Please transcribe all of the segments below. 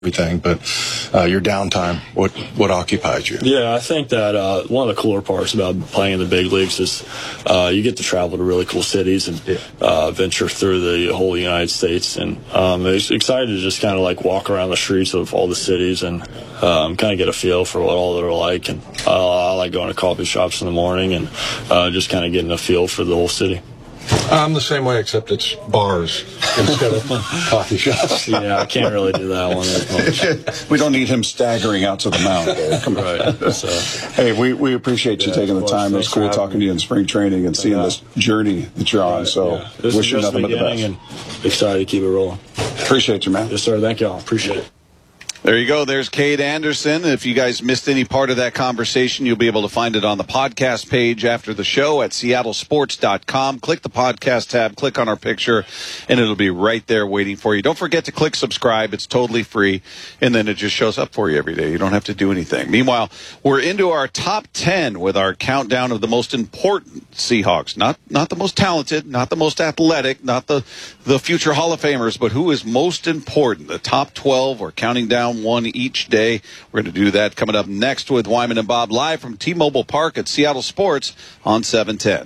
everything, but your downtime, what occupies you? Yeah, I think that one of the cooler parts about playing in the big leagues is you get to travel to really cool cities and venture through the whole United States, and it's excited to just kind of like walk around the streets of all the cities and kind of get a feel for what all they're like. And I like going to coffee shops in the morning and just kind of getting a feel for the whole city. I'm the same way, except it's bars instead of coffee shops. Yeah, I can't really do that one as much. We don't need him staggering out to the mound. Come on. Right. So, hey, we appreciate you taking the time. It was cool talking to you in spring training and seeing this journey that you're on. So wish you nothing but the best. And excited to keep it rolling. Appreciate you, man. Yes, sir. Thank y'all. Appreciate it. There you go. There's Cade Anderson. If you guys missed any part of that conversation, you'll be able to find it on the podcast page after the show at seattlesports.com. Click the podcast tab, click on our picture, and it'll be right there waiting for you. Don't forget to click subscribe. It's totally free, and then it just shows up for you every day. You don't have to do anything. Meanwhile, we're into our top 10 with our countdown of the most important Seahawks. Not the most talented, not the most athletic, not the future Hall of Famers, but who is most important. The top 12, we're counting down one each day. We're going to do that coming up next with Wyman and Bob live from T-Mobile Park at Seattle Sports on 710.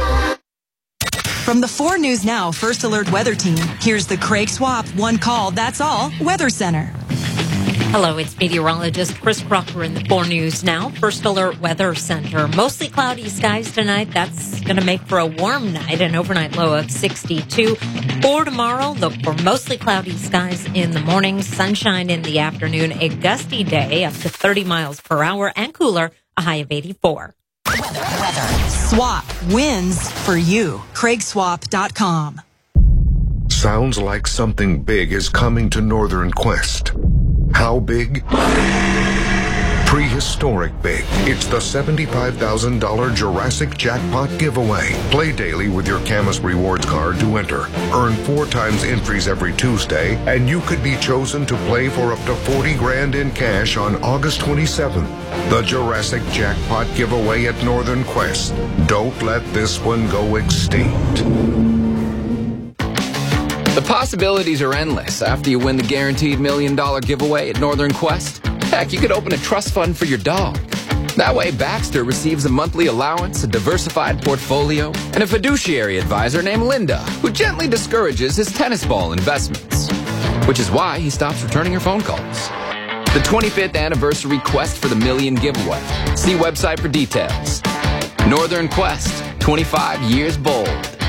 From the 4 News Now First Alert Weather Team, here's the Craig Swap One Call, That's All Weather Center. Hello, it's meteorologist Chris Crocker in the 4 News Now First Alert Weather Center. Mostly cloudy skies tonight. That's going to make for a warm night, an overnight low of 62. For tomorrow, look for mostly cloudy skies in the morning, sunshine in the afternoon, a gusty day up to 30 miles per hour, and cooler, a high of 84. Weather. Swap wins for you. CraigSwap.com. Sounds like something big is coming to Northern Quest. How big? Prehistoric big. It's the $75,000 Jurassic Jackpot giveaway. Play daily with your Camus Rewards card to enter. Earn 4 times entries every Tuesday, and you could be chosen to play for up to $40,000 in cash on August 27th. The Jurassic Jackpot giveaway at Northern Quest. Don't let this one go extinct. The possibilities are endless after you win the guaranteed $1 million giveaway at Northern Quest. Heck, you could open a trust fund for your dog. That way, Baxter receives a monthly allowance, a diversified portfolio, and a fiduciary advisor named Linda, who gently discourages his tennis ball investments. Which is why he stops returning her phone calls. The 25th anniversary Quest for the $1 million giveaway. See website for details. Northern Quest, 25 years bold.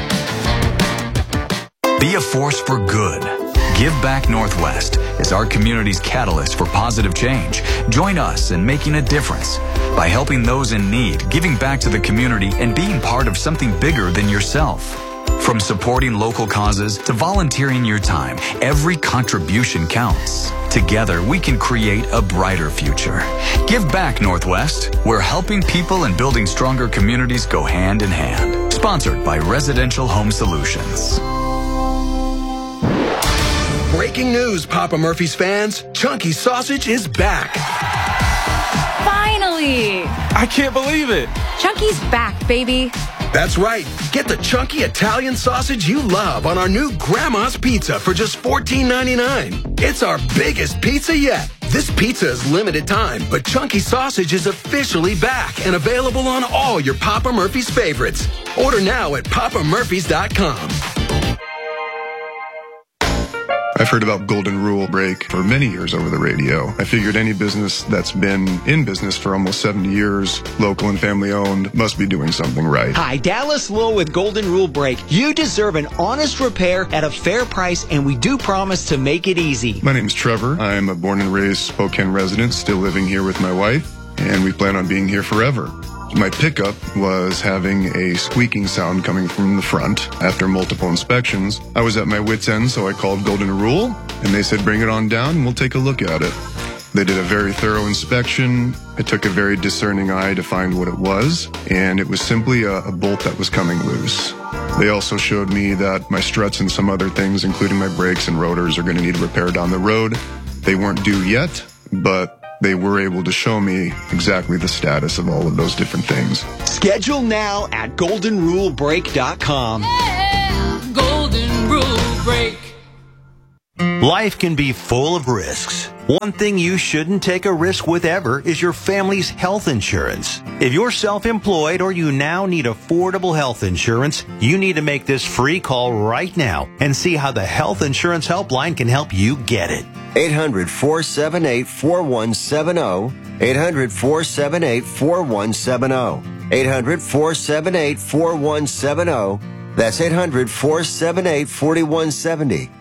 Be a force for good. Give Back Northwest is our community's catalyst for positive change. Join us in making a difference by helping those in need, giving back to the community, and being part of something bigger than yourself. From supporting local causes to volunteering your time, every contribution counts. Together, we can create a brighter future. Give Back Northwest, where helping people and building stronger communities go hand in hand. Sponsored by Residential Home Solutions. Breaking news, Papa Murphy's fans. Chunky Sausage is back. Finally! I can't believe it. Chunky's back, baby. That's right. Get the chunky Italian sausage you love on our new Grandma's Pizza for just $14.99. It's our biggest pizza yet. This pizza is limited time, but Chunky Sausage is officially back and available on all your Papa Murphy's favorites. Order now at papamurphys.com. I've heard about Golden Rule Break for many years over the radio. I figured any business that's been in business for almost 70 years, local and family owned, must be doing something right. Hi, Dallas Lowe with Golden Rule Break. You deserve an honest repair at a fair price, and we do promise to make it easy. My name's Trevor. I'm a born and raised Spokane resident, still living here with my wife, and we plan on being here forever. My pickup was having a squeaking sound coming from the front. After multiple inspections, I was at my wit's end, so I called Golden Rule, and they said, bring it on down and we'll take a look at it. They did a very thorough inspection. I took a very discerning eye to find what it was, and it was simply a bolt that was coming loose. They also showed me that my struts and some other things, including my brakes and rotors, are going to need repair down the road. They weren't due yet, but they were able to show me exactly the status of all of those different things. Schedule now at goldenrulebreak.com. Yeah, Golden Rule Break. Life can be full of risks. One thing you shouldn't take a risk with ever is your family's health insurance. If you're self-employed or you now need affordable health insurance, you need to make this free call right now and see how the Health Insurance Helpline can help you get it. 800-478-4170. 800-478-4170. 800-478-4170. That's 800-478-4170.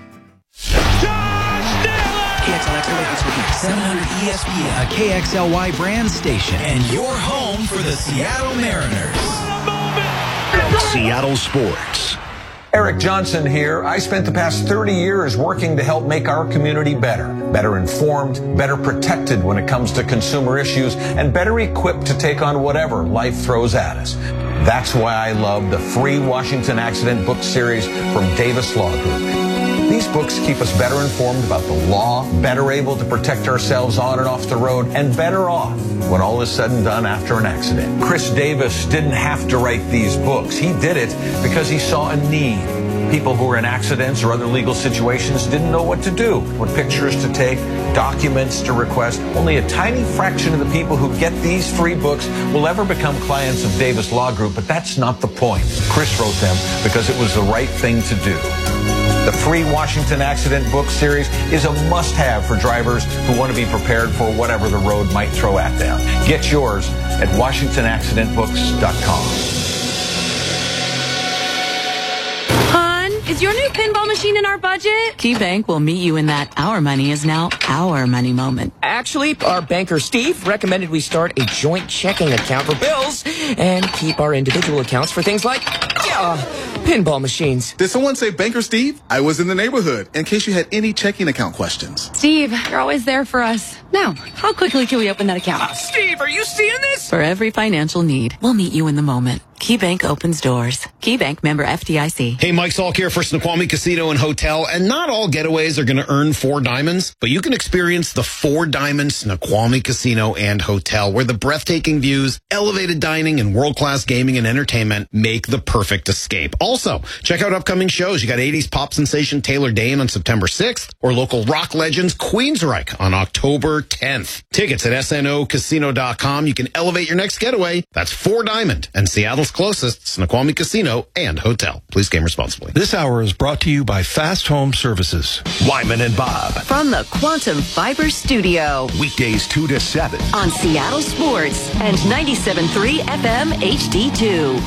KXLX 700 ESPN, a KXLY brand station, and your home for the Seattle Mariners. Seattle Sports. Eric Johnson here. I spent the past 30 years working to help make our community better informed, better protected when it comes to consumer issues, and better equipped to take on whatever life throws at us. That's why I love the free Washington Accident book series from Davis Law Group. These books keep us better informed about the law, better able to protect ourselves on and off the road, and better off when all is said and done after an accident. Chris Davis didn't have to write these books. He did it because he saw a need. People who were in accidents or other legal situations didn't know what to do, what pictures to take, documents to request. Only a tiny fraction of the people who get these free books will ever become clients of Davis Law Group, but that's not the point. Chris wrote them because it was the right thing to do. The free Washington Accident book series is a must-have for drivers who want to be prepared for whatever the road might throw at them. Get yours at WashingtonAccidentBooks.com. Is your new pinball machine in our budget? KeyBank will meet you in that our money is now our money moment. Actually, our banker Steve recommended we start a joint checking account for bills and keep our individual accounts for things like pinball machines. Did someone say Banker Steve? I was in the neighborhood in case you had any checking account questions. Steve, you're always there for us. Now, how quickly can we open that account? Steve, are you seeing this? For every financial need, we'll meet you in the moment. KeyBank opens doors. KeyBank, member FDIC. Hey, Mike Salk here for Snoqualmie Casino and Hotel. And not all getaways are going to earn 4 diamonds, but you can experience the 4 Diamond Snoqualmie Casino and Hotel, where the breathtaking views, elevated dining, and world-class gaming and entertainment make the perfect escape. Also, check out upcoming shows. You got 80s pop sensation Taylor Dayne on September 6th, or local rock legends Queensryche on October 10th. Tickets at snocasino.com. You can elevate your next getaway. That's 4 Diamond and Seattle's closest Snoqualmie Casino and Hotel. Please game responsibly. This hour is brought to you by Fast Home Services. Wyman and Bob. From the Quantum Fiber Studio. Weekdays 2 to 7. On Seattle Sports and 97.3 FM HD2.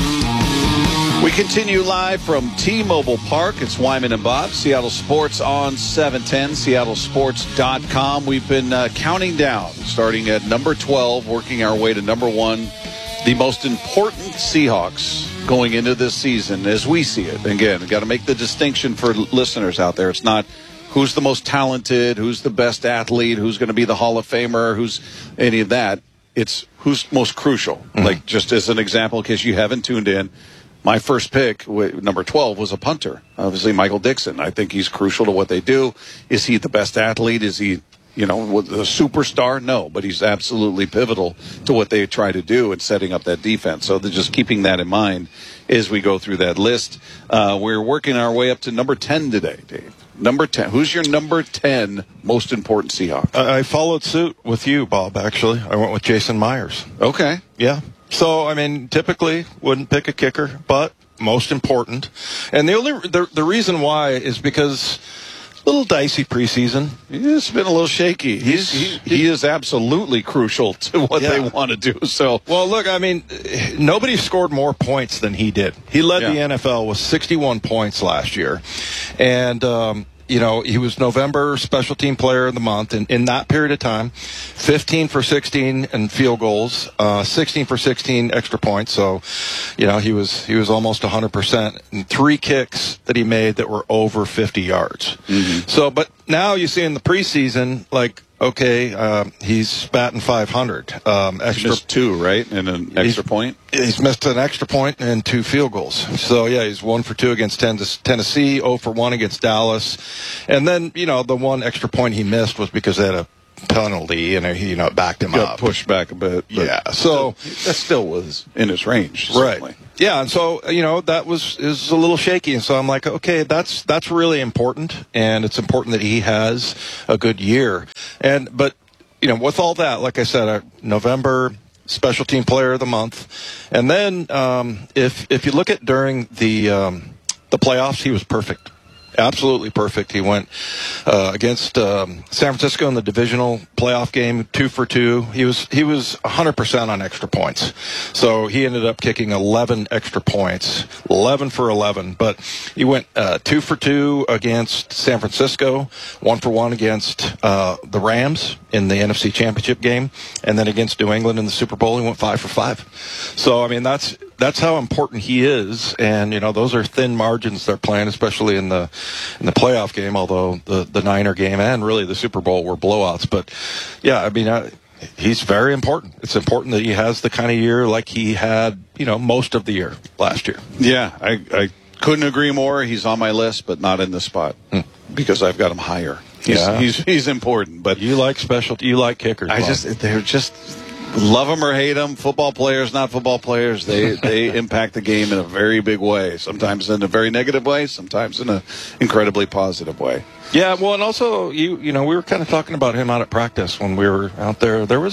We continue live from T-Mobile Park. It's Wyman and Bob, Seattle Sports on 710, seattlesports.com. We've been counting down, starting at number 12, working our way to number 1, the most important Seahawks going into this season as we see it. Again, we've got to make the distinction for listeners out there. It's not who's the most talented, who's the best athlete, who's going to be the Hall of Famer, who's any of that. It's who's most crucial. Mm-hmm. Like, just as an example, in case you haven't tuned in, my first pick, number 12, was a punter. Obviously, Michael Dixon. I think he's crucial to what they do. Is he the best athlete? Is he, a superstar? No, but he's absolutely pivotal to what they try to do in setting up that defense. So they're just keeping that in mind as we go through that list. We're working our way up to number 10 today, Dave. Number 10. Who's your number 10 most important Seahawk? I followed suit with you, Bob, actually. I went with Jason Myers. Okay. Yeah. So, typically wouldn't pick a kicker, but most important. And the reason why is because a little dicey preseason. It's been a little shaky. He is absolutely crucial to what they want to do. So, well, look, nobody scored more points than he did. He led the NFL with 61 points last year, and he was November Special Team Player of the Month in that period of time. 15 for 16 in field goals, 16 for 16 extra points. So, he was almost 100%. And 3 kicks that he made that were over 50 yards. Mm-hmm. So, but now you see in the preseason, he's batting 500. Extra missed 2, right? And an extra point? He's missed an extra point and 2 field goals. So, he's 1 for 2 against Tennessee, 0 for 1 against Dallas. And then, the one extra point he missed was because they had a penalty, and it backed him got up. pushed back a bit. Yeah, so that still was in his range, right? Certainly. Yeah, and so that is a little shaky, and so I'm like, okay, that's really important, and it's important that he has a good year, but with all that, like I said, November Special Team Player of the Month, and then if you look at during the playoffs, he was perfect. Absolutely perfect. He went against San Francisco in the divisional playoff game, 2 for 2. He was 100% on extra points. So he ended up kicking 11 extra points, 11 for 11. But he went 2 for 2 against San Francisco, 1 for 1 against the Rams in the NFC Championship game, and then against New England in the Super Bowl, he went 5 for 5. So I mean that's how important he is, and those are thin margins they're playing, especially in the playoff game. Although the Niner game and really the Super Bowl were blowouts, but yeah, I mean he's very important. It's important that he has the kind of year like he had, most of the year last year. Yeah, I couldn't agree more. He's on my list, but not in this spot because I've got him higher. He's important, but you like kickers. They're just. Love them or hate them, football players, not football players, they impact the game in a very big way. Sometimes in a very negative way, sometimes in an incredibly positive way. Yeah, well, and also, we were kind of talking about him out at practice when we were out there. There were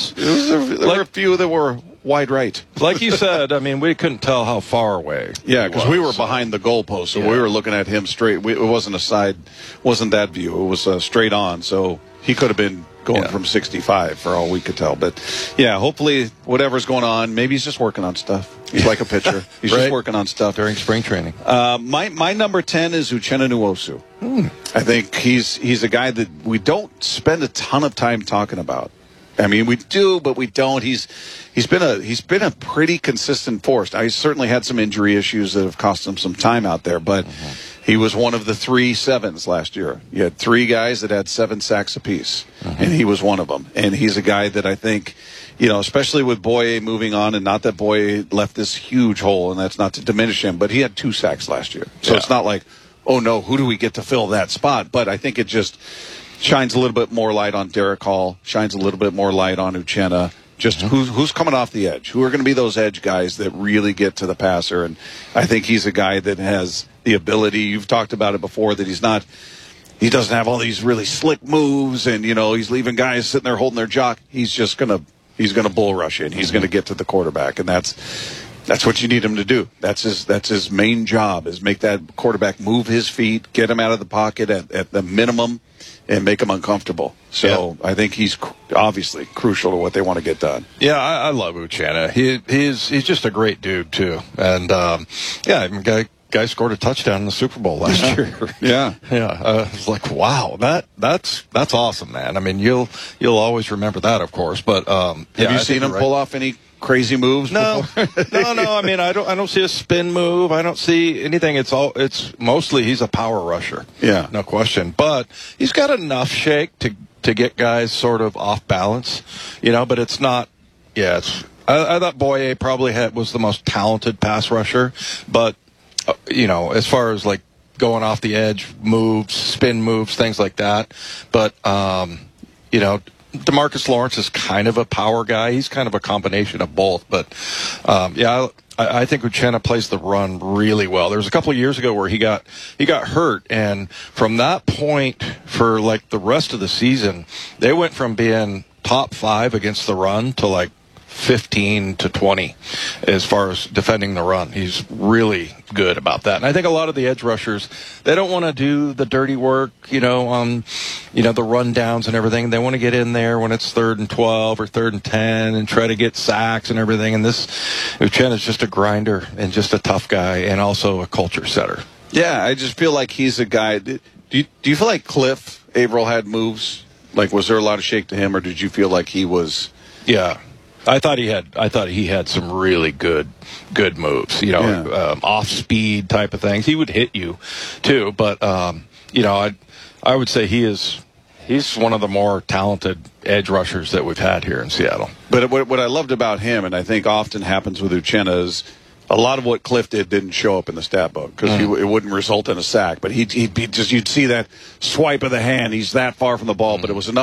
a few that were wide right. Like you said, I mean, we couldn't tell how far away. Yeah, because we were behind the goalpost, so we were looking at him straight. It wasn't wasn't that view. It was straight on, so he could have been going from 65 for all we could tell. But, yeah, hopefully whatever's going on, maybe he's just working on stuff. He's like a pitcher. He's just working on stuff. During spring training. My number 10 is Uchenna Nwosu. I think he's a guy that we don't spend a ton of time talking about. I mean, we do, but we don't. He's been a pretty consistent force. Now, he's certainly had some injury issues that have cost him some time out there, but he was one of the 3 sevens last year. You had 3 guys that had 7 sacks apiece, and he was one of them. And he's a guy that I think, especially with Boye moving on, and not that Boye left this huge hole, and that's not to diminish him, but he had 2 sacks last year. So it's not like, oh no, who do we get to fill that spot? But I think it just shines a little bit more light on Derek Hall, shines a little bit more light on Uchenna. Just who's coming off the edge? Who are going to be those edge guys that really get to the passer? And I think he's a guy that has the ability. You've talked about it before, that he doesn't have all these really slick moves, and he's leaving guys sitting there holding their jock. He's gonna bull rush in. He's gonna get to the quarterback, and that's what you need him to do. That's his main job, is make that quarterback move his feet, get him out of the pocket at the minimum, and make him uncomfortable. So I think he's obviously crucial to what they want to get done. Yeah, I love Uchenna. He's just a great dude too, and guy scored a touchdown in the Super Bowl last year. Yeah. It's like, wow, that's awesome, man. I mean, you'll always remember that, of course. But have you seen him pull off any crazy moves? No. I mean, I don't see a spin move. I don't see anything. It's mostly he's a power rusher. Yeah, no question. But he's got enough shake to get guys sort of off balance, But it's not. Yeah, I thought Boye probably was the most talented pass rusher, but as far as like going off the edge moves, spin moves, things like that. But DeMarcus Lawrence is kind of a power guy. He's kind of a combination of both. But, I think Uchenna plays the run really well. There was a couple of years ago where he got hurt, and from that point for like the rest of the season, they went from being top 5 against the run to like 15 to 20 as far as defending the run. He's really good about that. And I think a lot of the edge rushers, they don't want to do the dirty work, on, the rundowns and everything. They want to get in there when it's 3rd and 12 or 3rd and 10 and try to get sacks and everything. And this Uchenna is just a grinder and just a tough guy and also a culture setter. Yeah, I just feel like he's a guy. Do you feel like Cliff Averill had moves? Like, was there a lot of shake to him, or did you feel like he was? Yeah. I thought he had some really good moves, off speed type of things. He would hit you too, but I would say he's one of the more talented edge rushers that we've had here in Seattle. But what I loved about him, and I think often happens with Uchenna, is a lot of what Cliff did didn't show up in the stat book because it wouldn't result in a sack. But he'd you'd see that swipe of the hand. He's that far from the ball, but it was enough to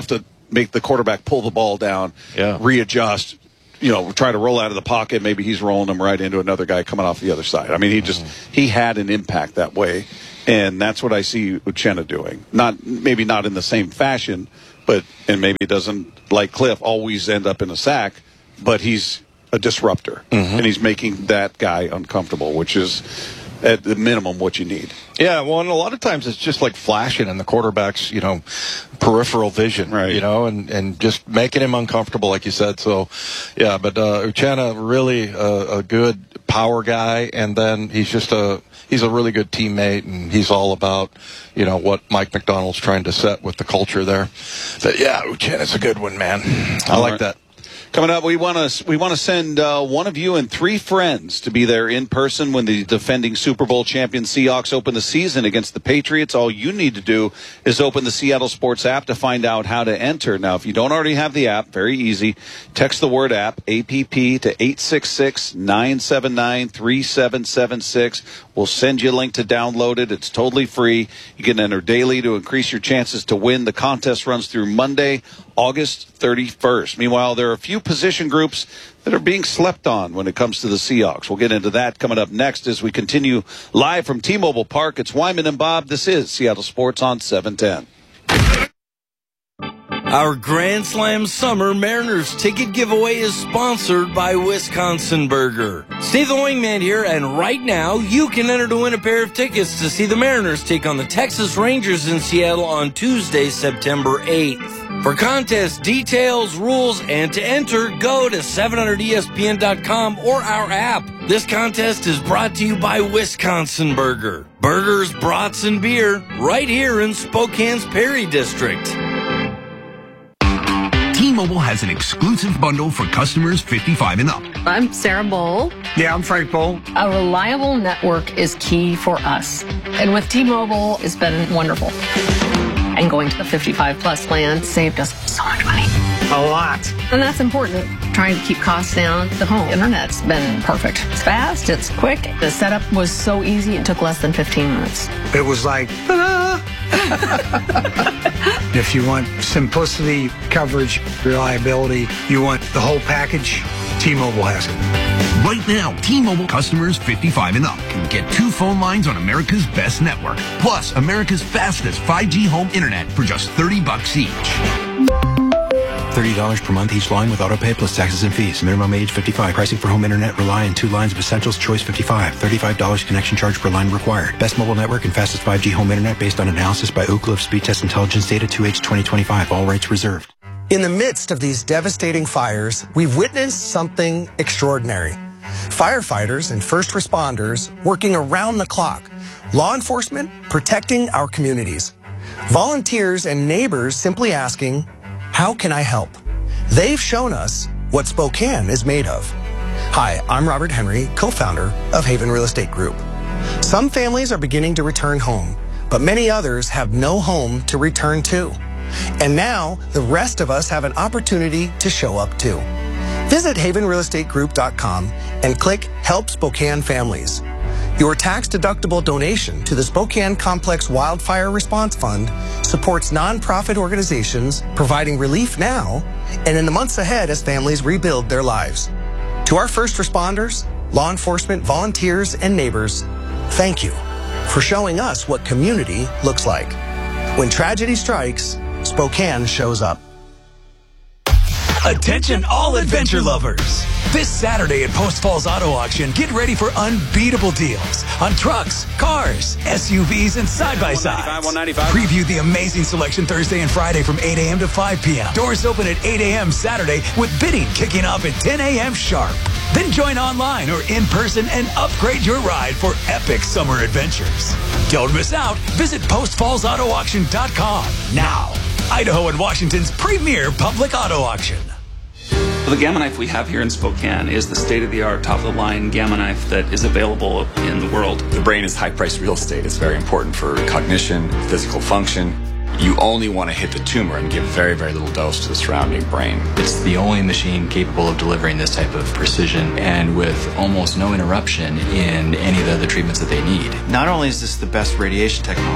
make the quarterback pull the ball down, readjust, try to roll out of the pocket. Maybe he's rolling them right into another guy coming off the other side. I mean, he had an impact that way, and that's what I see Uchenna doing. Maybe not in the same fashion, and maybe it doesn't, like Cliff, always end up in a sack, but he's a disruptor, and he's making that guy uncomfortable, which is at the minimum what you need. Yeah, well, and a lot of times it's just like flashing in the quarterback's, peripheral vision, right? And just making him uncomfortable, like you said. So, yeah, but Uchenna, really a good power guy, and then he's a really good teammate, and he's all about, what Mike McDonald's trying to set with the culture there. But yeah, Uchenna's a good one, man. I like that. Coming up, we want to send one of you and 3 friends to be there in person when the defending Super Bowl champion Seahawks open the season against the Patriots. All you need to do is open the Seattle Sports app to find out how to enter. Now, if you don't already have the app, very easy. Text the word app, APP, to 866-979-3776. We'll send you a link to download it. It's totally free. You can enter daily to increase your chances to win. The contest runs through Monday, August 31st. Meanwhile, there are a few position groups that are being slept on when it comes to the Seahawks. We'll get into that coming up next as we continue live from T-Mobile Park. It's Wyman and Bob. This is Seattle Sports on 710. Our Grand Slam Summer Mariners ticket giveaway is sponsored by Wisconsin Burger. Steve the Wingman here, and right now you can enter to win a pair of tickets to see the Mariners take on the Texas Rangers in Seattle on Tuesday, September 8th. For contest details, rules, and to enter, go to 700ESPN.com or our app. This contest is brought to you by Wisconsin Burger. Burgers, brats, and beer right here in Spokane's Perry District. T-Mobile has an exclusive bundle for customers 55 and up. I'm Sarah Bowl. Yeah, I'm Frank Bowl. A reliable network is key for us. And with T-Mobile, it's been wonderful. And going to the 55 plus plan saved us so much money. A lot. And that's important. Trying to keep costs down. The home internet's been perfect. It's fast, it's quick. The setup was so easy, it took less than 15 minutes. It was like, ta-da! If you want simplicity, coverage, reliability, you want the whole package, T-Mobile has it. Right now, T-Mobile customers 55 and up can get 2 phone lines on America's best network, plus America's fastest 5G home internet for just $30 each. $30 per month each line with autopay plus taxes and fees. Minimum age 55. Pricing for home internet rely on 2 lines of Essentials Choice 55. $35 connection charge per line required. Best mobile network and fastest 5G home internet based on analysis by Ookla of Speed Test Intelligence data 2H 2025. All rights reserved. In the midst of these devastating fires, we've witnessed something extraordinary. Firefighters and first responders working around the clock. Law enforcement protecting our communities. Volunteers and neighbors simply asking, how can I help? They've shown us what Spokane is made of. Hi, I'm Robert Henry, co-founder of Haven Real Estate Group. Some families are beginning to return home, but many others have no home to return to. And now, the rest of us have an opportunity to show up too. Visit havenrealestategroup.com and click Help Spokane Families. Your tax-deductible donation to the Spokane Complex Wildfire Response Fund supports nonprofit organizations providing relief now and in the months ahead as families rebuild their lives. To our first responders, law enforcement, volunteers, and neighbors, thank you for showing us what community looks like. When tragedy strikes, Spokane shows up. Attention all adventure lovers. This Saturday at Post Falls Auto Auction, get ready for unbeatable deals on trucks, cars, SUVs, and side-by-sides. Preview the amazing selection Thursday and Friday from 8 a.m. to 5 p.m. Doors open at 8 a.m. Saturday with bidding kicking off at 10 a.m. sharp. Then join online or in person and upgrade your ride for epic summer adventures. Don't miss out. Visit postfallsautoauction.com now. Idaho and Washington's premier public auto auction. The Gamma knife we have here in Spokane is the state-of-the-art, top-of-the-line Gamma knife that is available in the world. The brain is high-priced real estate. It's very important for cognition, physical function. You only want to hit the tumor and give very, very little dose to the surrounding brain. It's the only machine capable of delivering this type of precision and with almost no interruption in any of the other treatments that they need. Not only is this the best radiation technology,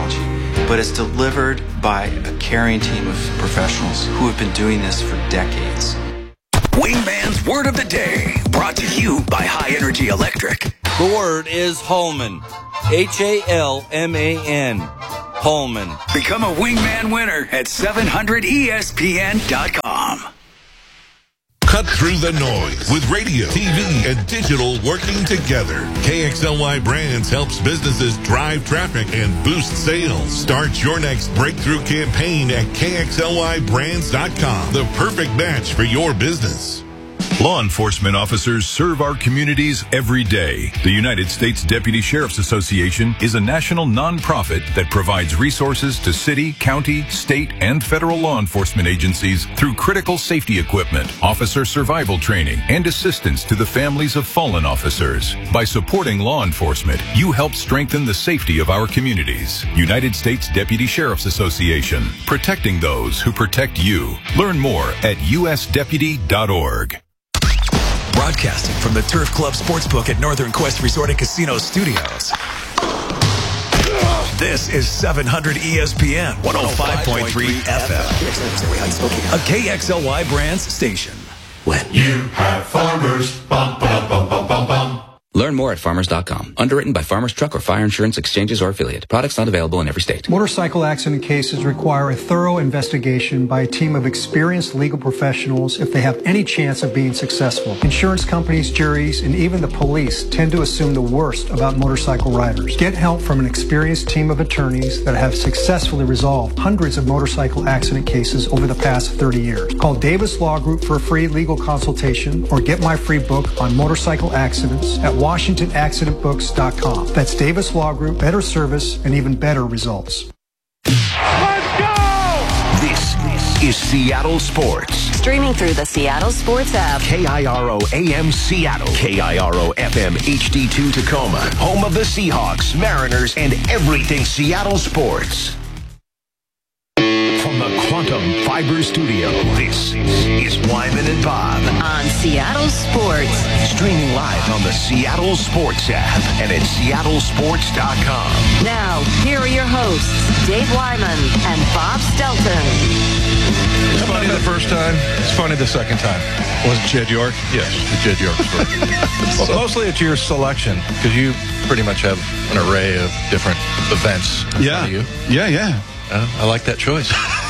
but it's delivered by a caring team of professionals who have been doing this for decades. Wingman's Word of the Day, brought to you by High Energy Electric. The word is Hallman. H-A-L-M-A-N. Hallman. Become a Wingman winner at 700ESPN.com. Cut through the noise with radio, TV, and digital working together. KXLY Brands helps businesses drive traffic and boost sales. Start your next breakthrough campaign at KXLYBrands.com. The perfect match for your business. Law enforcement officers serve our communities every day. The United States Deputy Sheriff's Association is a national nonprofit that provides resources to city, county, state, and federal law enforcement agencies through critical safety equipment, officer survival training, and assistance to the families of fallen officers. By supporting law enforcement, you help strengthen the safety of our communities. United States Deputy Sheriff's Association, protecting those who protect you. Learn more at usdeputy.org. Broadcasting from the Turf Club Sportsbook at Northern Quest Resort and Casino Studios. This is 700 ESPN 105.3 FM. A KXLY Brands station. When you have Farmers, bum, bum, bum, bum, bum, bum. Learn more at farmers.com. Underwritten by Farmers Truck or Fire Insurance Exchanges or Affiliate. Products not available in every state. Motorcycle accident cases require a thorough investigation by a team of experienced legal professionals if they have any chance of being successful. Insurance companies, juries, and even the police tend to assume the worst about motorcycle riders. Get help from an experienced team of attorneys that have successfully resolved hundreds of motorcycle accident cases over the past 30 years. Call Davis Law Group for a free legal consultation or get my free book on motorcycle accidents at WashingtonAccidentBooks.com. That's Davis Law Group, better service and even better results. Let's go! This is Seattle Sports. Streaming through the Seattle Sports app. KIRO AM Seattle. KIRO FM HD2 Tacoma. Home of the Seahawks, Mariners, and everything Seattle sports. From the Quantum Fiber Studio, this is Wyman and Bob. On Seattle Sports. Streaming live on the Seattle Sports app and at seattlesports.com. Now, here are your hosts, Dave Wyman and Bob Stelton. It's funny the first time. It's funny the second time. Was it Jed York? Yes, the Jed York story. Well, mostly it's your selection, because you pretty much have an array of different events in front of you. Yeah. I like that choice.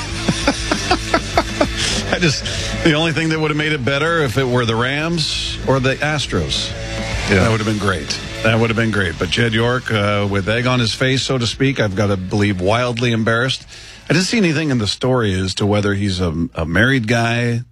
The only thing that would have made it better if it were the Rams or the Astros. Yeah. That would have been great. But Jed York, with egg on his face, so to speak, I've got to believe wildly embarrassed. I didn't see anything in the story as to whether he's a married guy.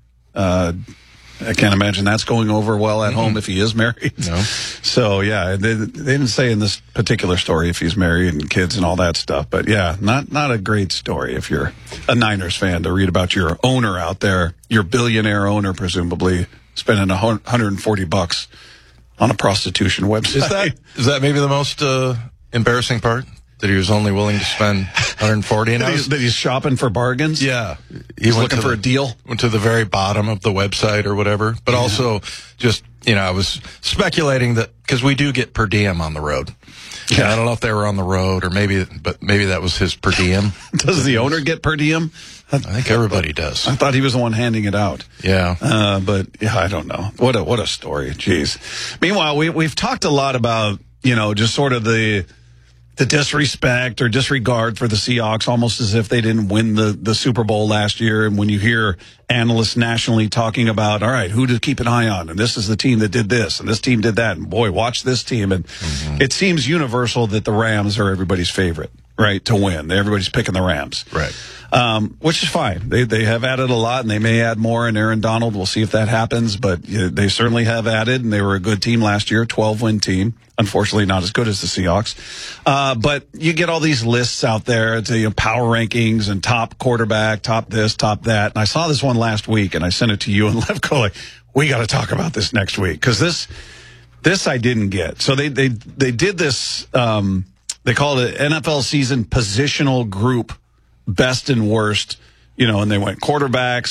I can't imagine that's going over well at home if he is married. No. So, yeah, they didn't say in this particular story if he's married and kids and all that stuff. But, yeah, not a great story if you're a Niners fan to read about your owner out there, your billionaire owner, presumably, spending $140 on a prostitution website. Is that maybe the most embarrassing part? That he was only willing to spend $140 an hour? That he's shopping for bargains? Yeah. He's looking for a deal? Went to the very bottom of the website or whatever. But also just, I was speculating that, because we do get per diem on the road. Yeah. I don't know if they were on the road or maybe that was his per diem. Does the owner get per diem? I think everybody does. I thought he was the one handing it out. Yeah. But yeah, I don't know. What a story. Jeez. Meanwhile, we've talked a lot about, just sort of the disrespect or disregard for the Seahawks, almost as if they didn't win the Super Bowl last year. And when you hear analysts nationally talking about, all right, who to keep an eye on, and this is the team that did this, and this team did that, and boy, watch this team. And it seems universal that the Rams are everybody's favorite, right, to win. Everybody's picking the Rams. Right. Which is fine. They have added a lot, and they may add more in Aaron Donald. We'll see if that happens, but they certainly have added, and they were a good team last year, 12-win team. Unfortunately, not as good as the Seahawks. But you get all these lists out there, power rankings and top quarterback, top this, top that. And I saw this one last week, and I sent it to you and Levko, like, we got to talk about this next week. Because this I didn't get. So they did this, they called it NFL season positional group, best and worst, and they went quarterbacks,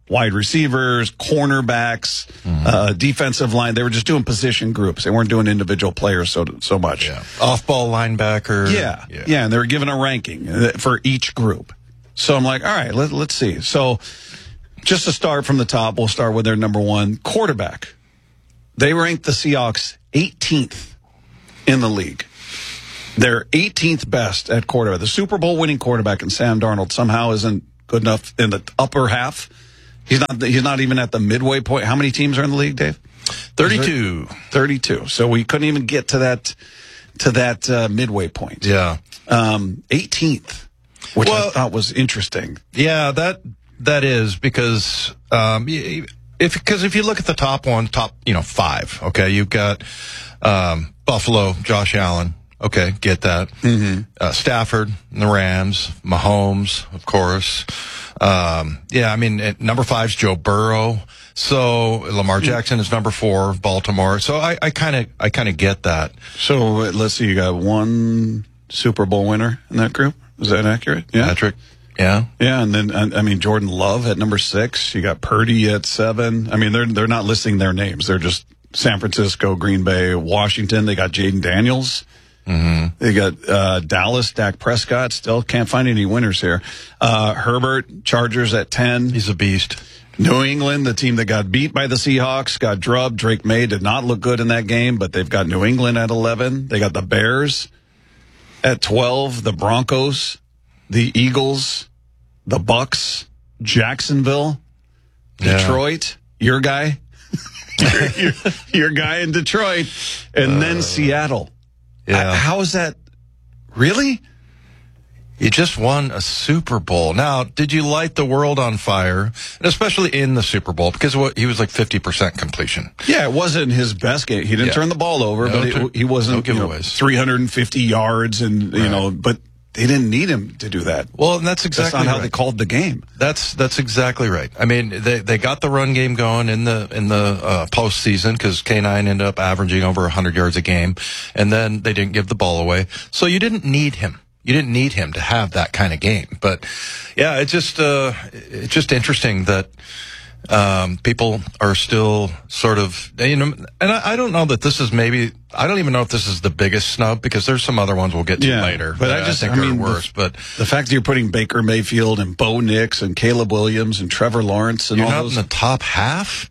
wide receivers, cornerbacks, defensive line. They were just doing position groups. They weren't doing individual players so much. Yeah. Off-ball linebacker. Yeah, and they were given a ranking for each group. So I'm like, all right, let's see. So just to start from the top, we'll start with their number one, quarterback. They ranked the Seahawks 18th in the league. They're 18th best at quarterback. The Super Bowl winning quarterback in Sam Darnold somehow isn't good enough in the upper half. He's not even at the midway point. How many teams are in the league, Dave? 32. 32. So we couldn't even get to that midway point. Yeah. 18th, which I thought was interesting. Yeah, that is because if you look at the top 5, okay, you've got Buffalo, Josh Allen. Okay, get that. Stafford, the Rams, Mahomes, of course. At number 5's Joe Burrow. So Lamar Jackson is number 4, Baltimore. So I kind of get that. So let's see, you got one Super Bowl winner in that group. Is that accurate? Yeah. Patrick. Yeah. Yeah, and then Jordan Love at number 6. You got Purdy at 7. I mean, they're not listing their names. They're just San Francisco, Green Bay, Washington. They got Jaden Daniels. They got Dallas, Dak Prescott. Still can't find any winners here. Herbert, Chargers at 10. He's a beast. New England, the team that got beat by the Seahawks, got drubbed. Drake May did not look good in that game, but they've got New England at 11. They got the Bears at 12. The Broncos, the Eagles, the Bucks, Jacksonville, Detroit, your guy, your guy in Detroit, and then Seattle. Yeah. How is that? Really? You just won a Super Bowl. Now, did you light the world on fire? And especially in the Super Bowl, because he was like 50% completion. Yeah, it wasn't his best game. He didn't turn the ball over, but he wasn't 350 yards and but they didn't need him to do that. Well, and that's exactly not how they called the game. That's exactly right. I mean, they got the run game going in the postseason because K9 ended up averaging over 100 yards a game, and then they didn't give the ball away. So you didn't need him. You didn't need him to have that kind of game. But yeah, it's just interesting that people are still sort of, and I don't know that this is I don't even know if this is the biggest snub, because there's some other ones we'll get to later. But I think are worse. But the fact that you're putting Baker Mayfield and Bo Nix and Caleb Williams and Trevor Lawrence and you're all not those in the top half.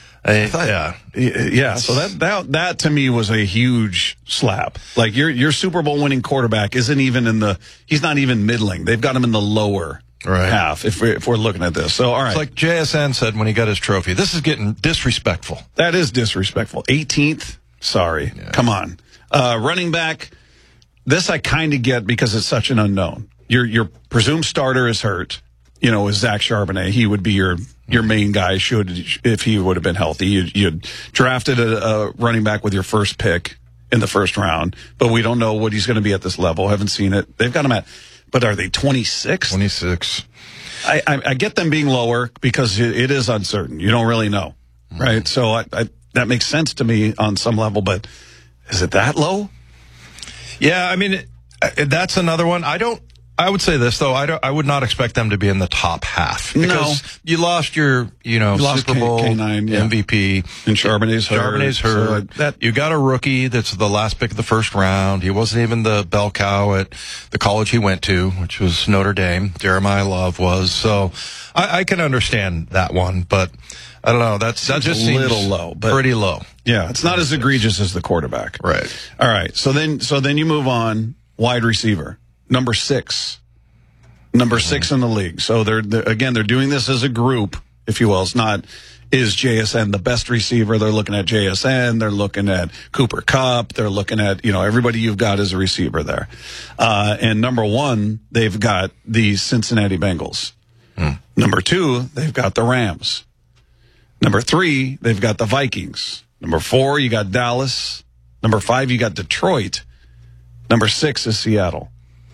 Yeah. So that to me was a huge slap. Like your Super Bowl winning quarterback isn't even he's not even middling. They've got him in the lower half if we're looking at this. So all right. It's like JSN said when he got his trophy. This is getting disrespectful. That is disrespectful. 18th. Sorry. Yeah. Come on. Running back. This I kind of get because it's such an unknown. Your presumed starter is hurt. Is Zach Charbonnet. He would be your main guy if he would have been healthy. You'd drafted a running back with your first pick in the first round, but we don't know what he's going to be at this level. Haven't seen it. They've got him but are they 26? 26. I get them being lower because it is uncertain. You don't really know, right? So that makes sense to me on some level, but is it that low? Yeah, I mean, that's another one. I would say this though. I would not expect them to be in the top half because you lost your Super Bowl K9, MVP and Charbonnet's hurt. So you got a rookie that's the last pick of the first round. He wasn't even the bell cow at the college he went to, which was Notre Dame. Jeremiah Love was. So I can understand that one, but I don't know. That just seems a little low, but pretty low. Yeah, it's not as egregious as the quarterback. Right. All right. So then you move on. Wide receiver. Number 6 in the league. So they're doing this as a group, if you will. It's not, is JSN the best receiver? They're looking at JSN. They're looking at Cooper Kupp. They're looking at, everybody you've got as a receiver there. And number 1, they've got the Cincinnati Bengals. Number 2, they've got the Rams. Number 3, they've got the Vikings. Number 4, you got Dallas. Number 5, you got Detroit. Number 6 is Seattle.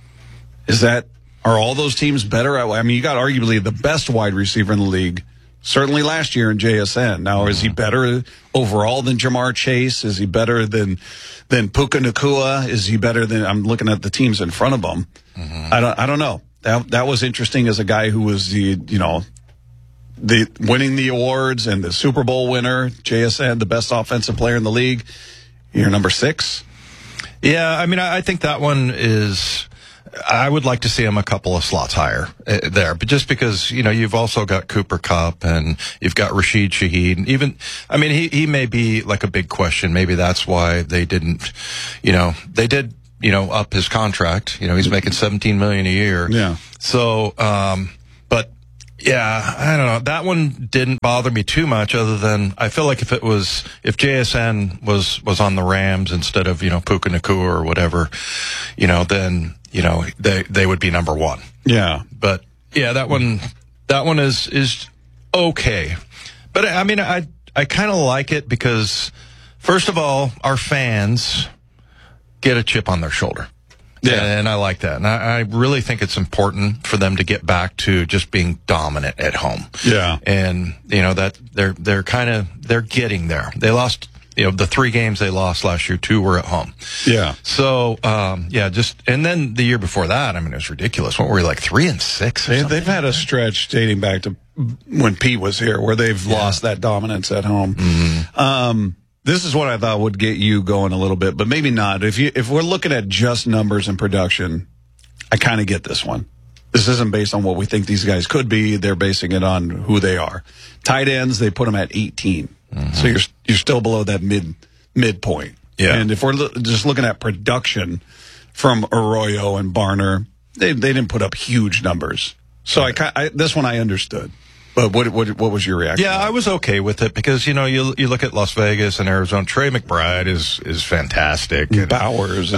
Are all those teams better? I mean, you got arguably the best wide receiver in the league, certainly last year in JSN. Now, is he better overall than Jamar Chase? Is he better than Puka Nacua? Is he better than, I'm looking at the teams in front of him. I don't know. That was interesting as a guy who was winning the awards and the Super Bowl winner, JSN, the best offensive player in the league. You're number 6. Yeah, I mean, I think that one is. I would like to see him a couple of slots higher there, but just because, you've also got Cooper Kupp and you've got Rashid Shaheed. And even, I mean, he may be like a big question. Maybe that's why they didn't, they did, up his contract. He's making $17 million a year. Yeah. So, but yeah, I don't know. That one didn't bother me too much, other than I feel like if JSN was on the Rams instead of, Puka Nacua or whatever, then, they would be number 1. Yeah. But yeah, that one is okay. But I mean, I kind of like it because, first of all, our fans get a chip on their shoulder. Yeah. And I like that. And I really think it's important for them to get back to just being dominant at home. Yeah. And, that they're getting there. They lost, the 3 games they lost last year, 2 were at home. Yeah. So, and then the year before that, I mean, it was ridiculous. What were we, like 3-6? They've had a stretch dating back to when Pete was here where they've lost that dominance at home. Mm-hmm. This is what I thought would get you going a little bit, but maybe not. If we're looking at just numbers and production, I kind of get this one. This isn't based on what we think these guys could be. They're basing it on who they are. Tight ends, they put them at 18. Mm-hmm. So you're still below that midpoint. Yeah. And if we're just looking at production from Arroyo and Barner, they didn't put up huge numbers. So this one I understood. But what was your reaction? Yeah, I was okay with it because, you look at Las Vegas and Arizona. Trey McBride is fantastic. And Bowers.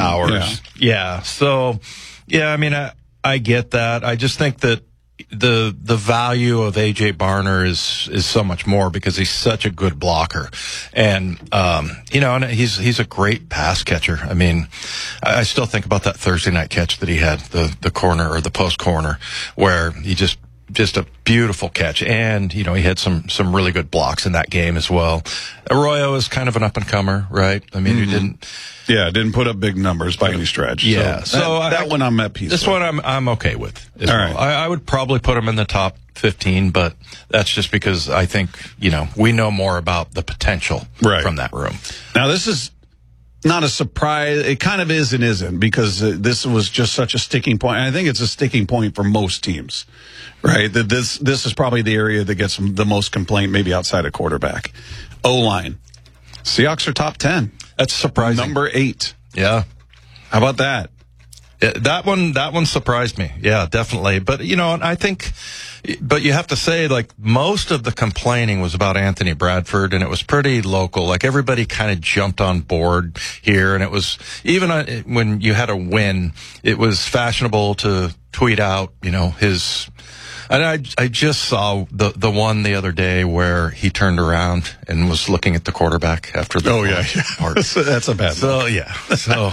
Yeah. So, yeah, I mean, I get that. I just think that the value of A.J. Barner is so much more because he's such a good blocker. And, and he's a great pass catcher. I mean, I still think about that Thursday night catch that he had, the corner or the post corner, where he just a beautiful catch. And, he had some really good blocks in that game as well. Arroyo is kind of an up-and-comer, right? I mean, he didn't put up big numbers by any stretch. Yeah. So that one I'm at peace with. This one I'm okay with. All right. I would probably put him in the top 15, but that's just because I think, we know more about the potential from that room. Now, this is not a surprise. It kind of is and isn't, because this was just such a sticking point. And I think it's a sticking point for most teams, right? That this is probably the area that gets the most complaint, maybe outside of quarterback. O-line. Seahawks are top 10. That's surprising. Number 8. Yeah. How about that? That one surprised me. Yeah, definitely. But, I think, but you have to say, like, most of the complaining was about Anthony Bradford, and it was pretty local. Like, everybody kind of jumped on board here, and it was, even when you had a win, it was fashionable to tweet out, his, and I just saw the one the other day where he turned around and was looking at the quarterback after the part. That's a bad So, look. yeah. So,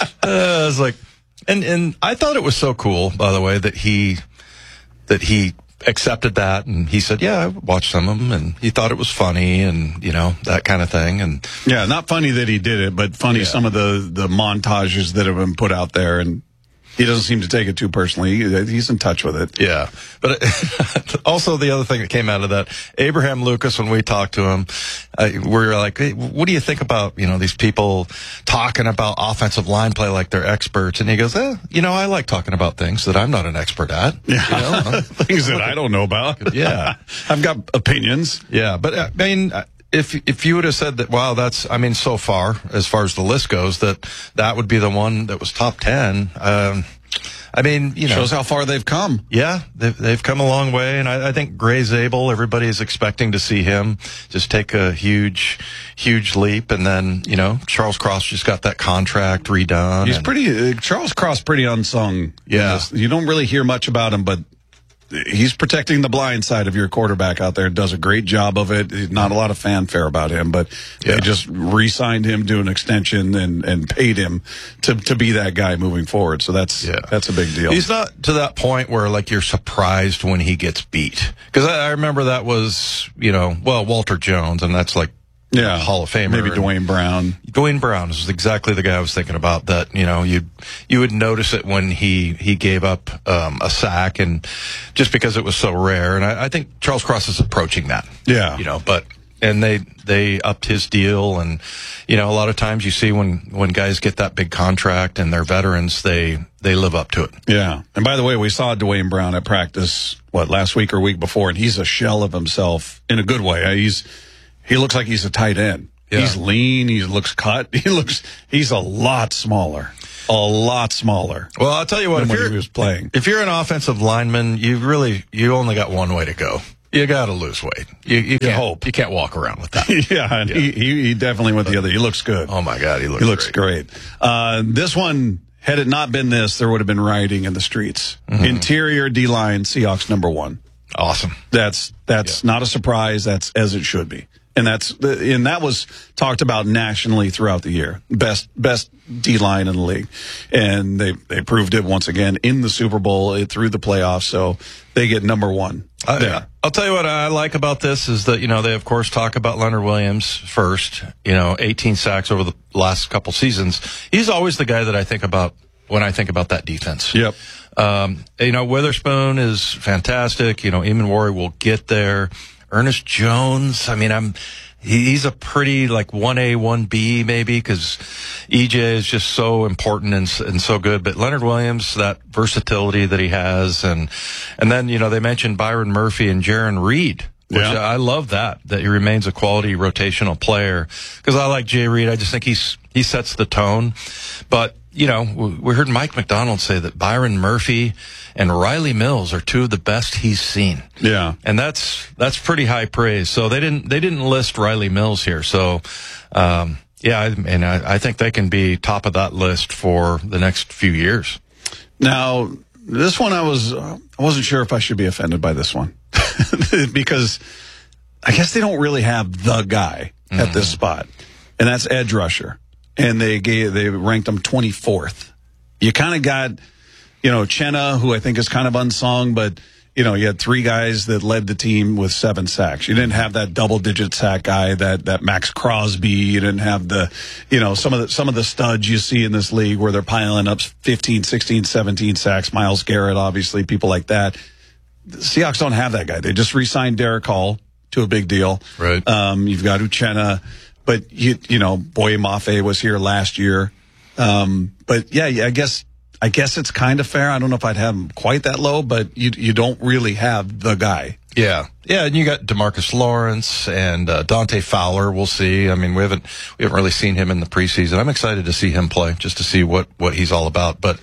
I was like, and I thought it was so cool, by the way, that he accepted that, and he said, yeah, I watched some of them, and he thought it was funny, and, that kind of thing. And yeah, not funny that he did it, but funny some of the montages that have been put out there, and he doesn't seem to take it too personally. He's in touch with it. Yeah. But also the other thing that came out of that, Abraham Lucas, when we talked to him, we were like, hey, what do you think about, these people talking about offensive line play like they're experts? And he goes, I like talking about things that I'm not an expert at. Yeah. Things that I don't know about. Yeah. I've got opinions. Yeah. But I mean, if you would have said that, wow, so far as the list goes, that would be the one that was top 10. Shows how far they've come. Yeah, they've come a long way, and I think Gray Zabel, everybody's expecting to see him just take a huge leap, and then, Charles Cross just got that contract redone. He's Charles Cross pretty unsung. Yeah. You don't really hear much about him, but he's protecting the blind side of your quarterback out there. Does a great job of it. Not a lot of fanfare about him, but they just re-signed him to an extension and paid him to be that guy moving forward. So that's a big deal. He's not to that point where, like, you're surprised when he gets beat. Because I remember that was, Walter Jones, and that's like Hall of Famer. Maybe Dwayne Brown. Dwayne Brown is exactly the guy I was thinking about. That you would notice it when he gave up a sack, and just because it was so rare. And I think Charles Cross is approaching that. Yeah. And they upped his deal, and a lot of times you see when guys get that big contract and they're veterans, they live up to it. Yeah. And by the way, we saw Dwayne Brown at practice last week or week before, and he's a shell of himself in a good way. He looks like he's a tight end. Yeah. He's lean. He looks cut. He's a lot smaller. A lot smaller. Well, I'll tell you what. When he was playing, if you're an offensive lineman, you only got one way to go. You got to lose weight. You can't hope. You can't walk around with that. And he definitely went the other. He looks good. Oh my God, he looks great. This one, had it not been this, there would have been rioting in the streets. Mm-hmm. Interior D-line, Seahawks number 1. Awesome. That's not a surprise. That's as it should be. And that was talked about nationally throughout the year. Best D-line in the league. And they proved it once again in the Super Bowl, through the playoffs. So they get number 1. I'll tell you what I like about this is that, they of course talk about Leonard Williams first, 18 sacks over the last couple seasons. He's always the guy that I think about when I think about that defense. Yep. Witherspoon is fantastic. Eamon will get there. Ernest Jones, he's a pretty 1A, 1B maybe, because EJ is just so important and so good. But Leonard Williams, that versatility that he has, and then they mentioned Byron Murphy and Jaron Reed, which I love that he remains a quality rotational player, because I like Jay Reed. I just think he sets the tone. But we heard Mike McDonald say that Byron Murphy and Riley Mills are 2 of the best he's seen. Yeah. And that's pretty high praise. So they didn't list Riley Mills here. So, I think they can be top of that list for the next few years. Now, this one I wasn't sure if I should be offended by this one because I guess they don't really have the guy at this spot, and that's edge rusher. And they ranked him 24th. You kind of got, Chenna, who I think is kind of unsung, but, you had 3 guys that led the team with 7 sacks. You didn't have that double-digit sack guy, that Max Crosby. You didn't have the, some of the studs you see in this league where they're piling up 15, 16, 17 sacks. Myles Garrett, obviously, people like that. The Seahawks don't have that guy. They just re-signed Derek Hall to a big deal. Right. You've got Uchenna. But, Boye Mafe was here last year. But, yeah, I guess it's kind of fair. I don't know if I'd have him quite that low, but you don't really have the guy. Yeah. Yeah, and you got DeMarcus Lawrence and Dante Fowler. We'll see. We haven't really seen him in the preseason. I'm excited to see him play, just to see what he's all about. But,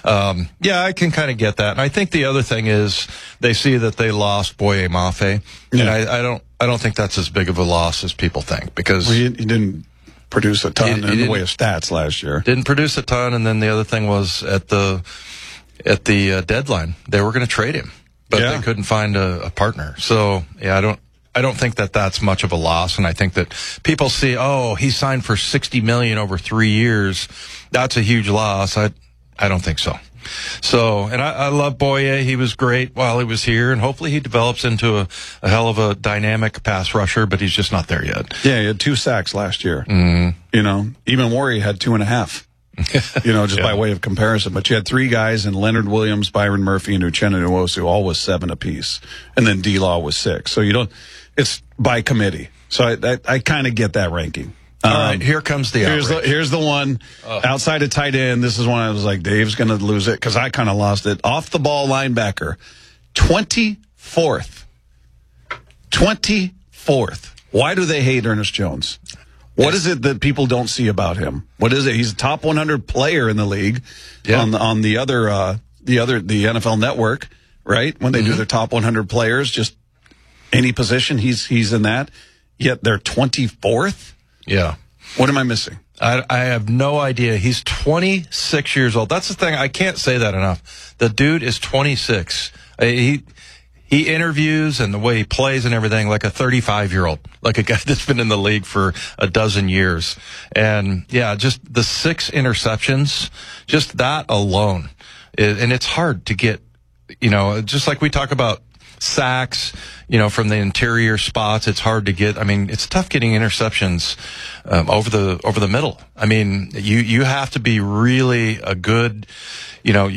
I can kind of get that. And I think the other thing is they see that they lost Boye Mafe. Yeah. And I don't think that's as big of a loss as people think, because he didn't produce a ton in the way of stats last year. Didn't produce a ton, and then the other thing was at the deadline they were going to trade him, but they couldn't find a partner. So I don't think that that's much of a loss, and I think that people see, he signed for $60 million over 3 years. That's a huge loss. I don't think so. So, and I love Boye. He was great while he was here, and hopefully he develops into a hell of a dynamic pass rusher, but he's just not there yet. Yeah, he had 2 sacks last year. Mm-hmm. Even Worry had 2.5. By way of comparison. But you had 3 guys, and Leonard Williams, Byron Murphy, and Uchenna Nwosu all was 7 apiece. And then D-Law was 6. So it's by committee. So I kind of get that ranking. All right, here comes the outrage. Here's the one outside of tight end. This is one I was like, Dave's going to lose it, because I kind of lost it. Off the ball linebacker, 24th. 24th. Why do they hate Ernest Jones? What is it that people don't see about him? What is it? He's a top 100 player in the league on the NFL Network, right? When they do their top 100 players, just any position, he's in that. Yet they're 24th. Yeah. What am I missing? I have no idea. He's 26 years old. That's the thing. I can't say that enough. The dude is 26. He interviews, and the way he plays and everything, like a 35-year-old, like a guy that's been in the league for a dozen years. And just the 6 interceptions, just that alone. And it's hard to get, just like we talk about sacks, you know, from the interior spots. It's hard to get. I mean, it's tough getting interceptions over the middle. I mean, you have to be really a good, you know,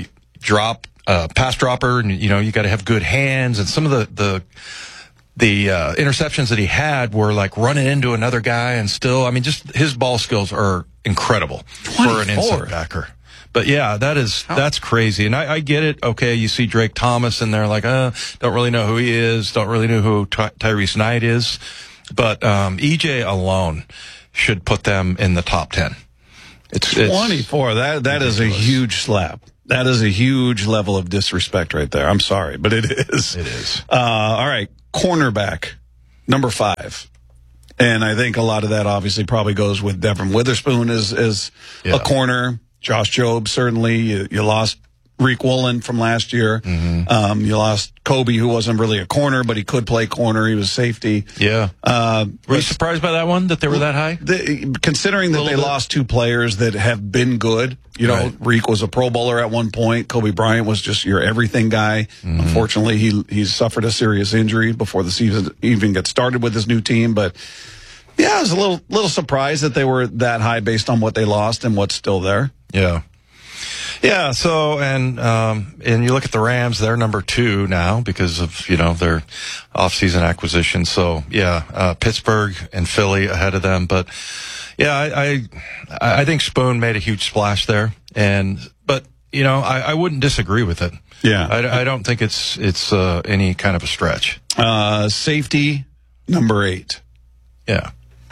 pass dropper, and you know, you got to have good hands. And some of the interceptions that he had were like running into another guy, and still, I mean, just his ball skills are incredible for an inside backer. But yeah, that's crazy. And I get it. Okay, you see Drake Thomas in there, like, don't really know who he is, don't really know who Tyrese Knight is. But EJ alone should put them in the top 10. It's 24. That is a huge slap. That is a huge level of disrespect right there. I'm sorry, but it is. It is. All right, cornerback, number 5. And I think a lot of that obviously probably goes with Devin Witherspoon as a corner. Josh Jobe, certainly. You lost Reek Woolen from last year. Mm-hmm. You lost Kobe, who wasn't really a corner, but he could play corner. He was safety. Yeah. Were you surprised by that one, that they were that high? Considering that they lost 2 players that have been good. You know, Reek was a Pro Bowler at one point. Kobe Bryant was just your everything guy. Mm-hmm. Unfortunately, he suffered a serious injury before the season even gets started with his new team. But yeah, I was a little surprised that they were that high based on what they lost and what's still there. Yeah. Yeah. So, and you look at the Rams, they're number 2 now because of, you know, their offseason acquisition. So yeah, Pittsburgh and Philly ahead of them. But yeah, I think Spoon made a huge splash there. But you know, I wouldn't disagree with it. Yeah. I don't think it's any kind of a stretch. Safety, number 8. Yeah.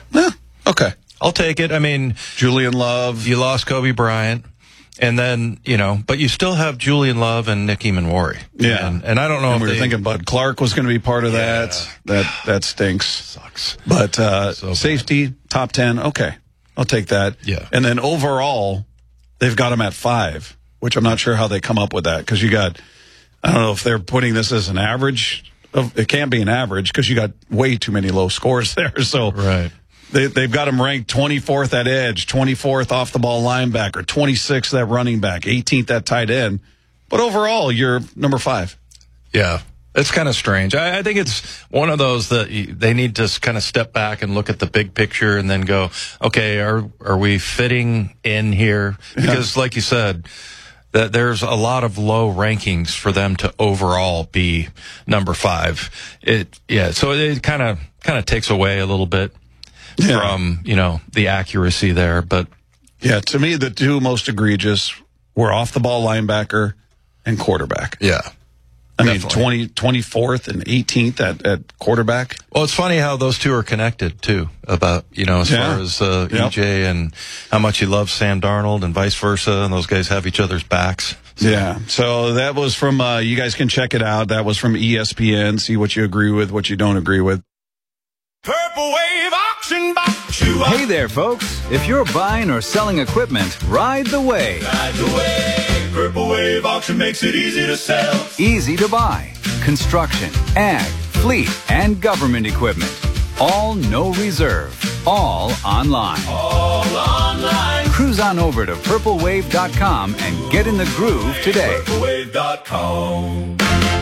Okay. I'll take it. I mean, Julian Love. You lost Kobe Bryant, and then, you know, but you still have Julian Love and Nick Eamon-Wari. Yeah. And I don't know if we were thinking Bud Clark was going to be part of that. That stinks. Sucks. But safety, top 10. Okay. I'll take that. Yeah. And then overall, they've got them at 5, which I'm not sure how they come up with that, because you got, I don't know if they're putting this as an average. It can't be an average because you got way too many low scores there. So right. They've got him ranked 24th at edge, 24th off the ball linebacker, 26th at running back, 18th at tight end. But overall, you're number 5. Yeah, it's kind of strange. I think it's one of those that they need to kind of step back and look at the big picture and then go, okay, are we fitting in here? Because like you said, that there's a lot of low rankings for them to overall be number 5. So it kind of takes away a little bit from, you know, the accuracy there. But yeah, to me, the 2 most egregious were off the ball linebacker and quarterback. Yeah. I mean, 24th and 18th at quarterback. Well, it's funny how those 2 are connected, too, about, you know, as far as EJ and how much he loves Sam Darnold and vice versa, and those guys have each other's backs. So. Yeah, so that was from, you guys can check it out. That was from ESPN. See what you agree with, what you don't agree with. Purple Wave Auction Box. Hey there, folks. If you're buying or selling equipment, ride the wave. Ride the wave. Purple Wave Auction makes it easy to sell. Easy to buy. Construction, ag, fleet, and government equipment. All no reserve. All online. All online. Cruise on over to purplewave.com and get in the groove today. Purplewave.com.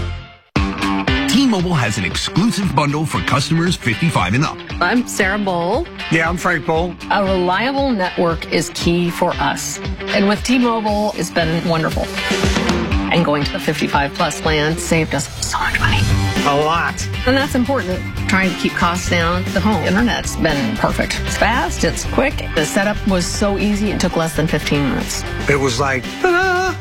T-Mobile has an exclusive bundle for customers 55 and up. I'm Sarah Bowl. Yeah, I'm Frank Bowl. A reliable network is key for us. And with T-Mobile, it's been wonderful. And going to the 55 plus plan saved us so much money. A lot. And that's important. Trying to keep costs down. The home internet's been perfect. It's fast, it's quick. The setup was so easy, it took less than 15 minutes. It was like, ta-da!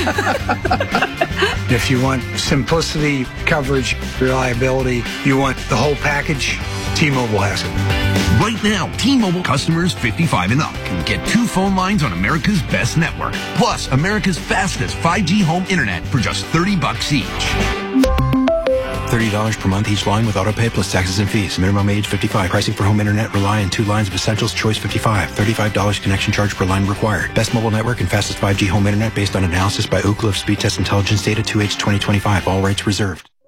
If you want simplicity, coverage, reliability, you want the whole package, T-Mobile has it. Right now, T-Mobile customers 55 and up can get 2 phone lines on America's best network, plus America's fastest 5G home internet for just $30 each. $30 per month each line with autopay plus taxes and fees. Minimum age 55. Pricing for home internet rely on 2 lines of essentials. Choice 55. $35 connection charge per line required. Best mobile network and fastest 5G home internet based on analysis by Ookla of Speed Test Intelligence Data 2H 2025. All rights reserved.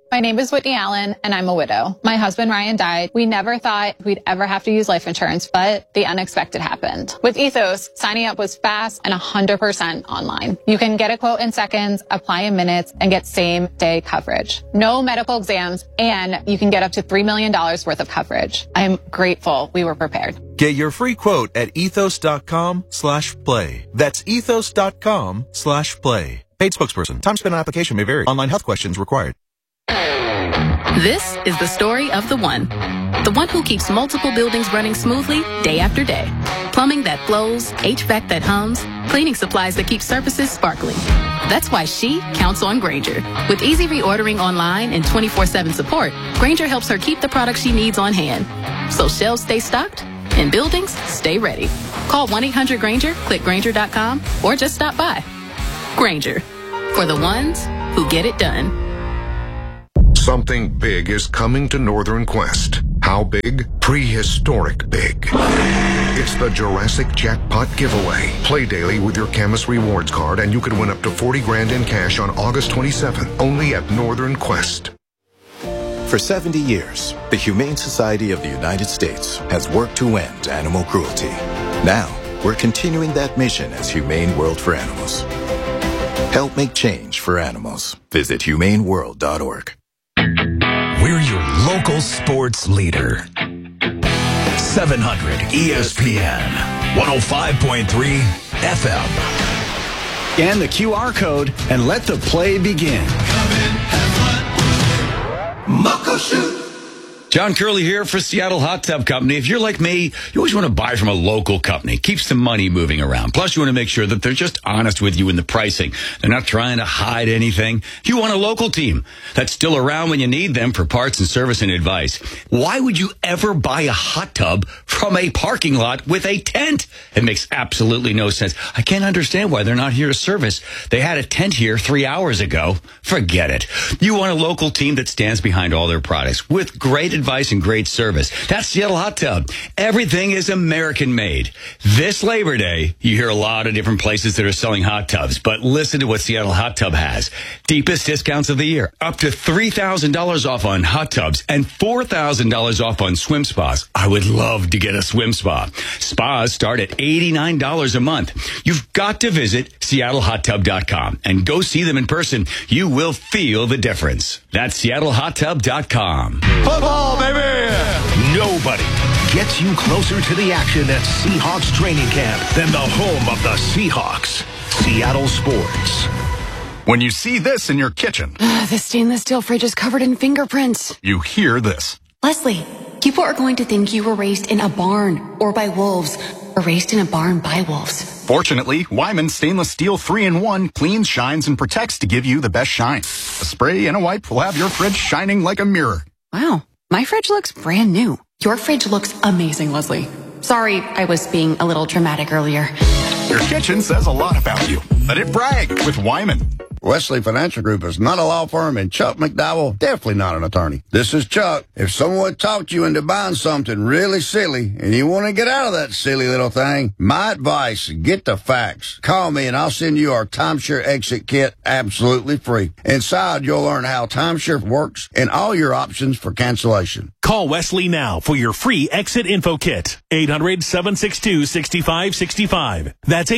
My name is Whitney Allen, and I'm a widow. My husband, Ryan, died. We never thought we'd ever have to use life insurance, but the unexpected happened. With Ethos, signing up was fast and 100% online. You can get a quote in seconds, apply in minutes, and get same-day coverage. No medical exams, and you can get up to $3 million worth of coverage. I am grateful we were prepared. Get your free quote at ethos.com/play. That's ethos.com/play. Paid spokesperson. Time spent on application may vary. Online health questions required. This is the story of the one who keeps multiple buildings running smoothly day after day. Plumbing that flows, HVAC that hums, cleaning supplies that keep surfaces sparkling. That's why she counts on Grainger. With easy reordering online and 24/7 support, Grainger helps her keep the products she needs on hand. So shelves stay stocked and buildings stay ready. Call 1-800-GRAINGER, click Grainger.com, or just stop by. Grainger, for the ones who get it done. Something big is coming to Northern Quest. How big? Prehistoric big. It's the Jurassic Jackpot Giveaway. Play daily with your Camus Rewards card and you could win up to $40,000 in cash on August 27th, only at Northern Quest. For 70 years, the Humane Society of the United States has worked to end animal cruelty. Now, we're continuing that mission as Humane World for Animals. Help make change for animals. Visit humaneworld.org. We're your local sports leader. 700 ESPN, 105.3 FM. Scan the QR code and let the play begin. Come in, have fun. Mucko shoot. John Curley here for Seattle Hot Tub Company. If you're like me, you always want to buy from a local company. Keeps the money moving around. Plus, you want to make sure that they're just honest with you in the pricing. They're not trying to hide anything. You want a local team that's still around when you need them for parts and service and advice. Why would you ever buy a hot tub from a parking lot with a tent? It makes absolutely no sense. I can't understand why they're not here to service. They had a tent here 3 hours ago. Forget it. You want a local team that stands behind all their products with great advice and great service. That's Seattle Hot Tub. Everything is American made. This Labor Day, you hear a lot of different places that are selling hot tubs, but listen to what Seattle Hot Tub has. Deepest discounts of the year. Up to $3,000 off on hot tubs and $4,000 off on swim spas. I would love to get a swim spa. Spas start at $89 a month. You've got to visit SeattleHotTub.com and go see them in person. You will feel the difference. That's SeattleHotTub.com. Football, baby! Nobody gets you closer to the action at Seahawks training camp than the home of the Seahawks. Seattle Sports. When you see this in your kitchen, the stainless steel fridge is covered in fingerprints. You hear this. Leslie, people are going to think you were raised in a barn or by wolves, or raised in a barn by wolves. Fortunately, Wyman Stainless Steel 3-in-1 cleans, shines, and protects to give you the best shine. A spray and a wipe will have your fridge shining like a mirror. Wow, my fridge looks brand new. Your fridge looks amazing, Leslie. Sorry, I was being a little dramatic earlier. Your kitchen says a lot about you. Let it brag with Wyman. Wesley Financial Group is not a law firm, and Chuck McDowell, definitely not an attorney. This is Chuck. If someone talked you into buying something really silly, and you want to get out of that silly little thing, my advice, get the facts. Call me, and I'll send you our timeshare exit kit absolutely free. Inside, you'll learn how timeshare works and all your options for cancellation. Call Wesley now for your free exit info kit. 800-762-6565. That's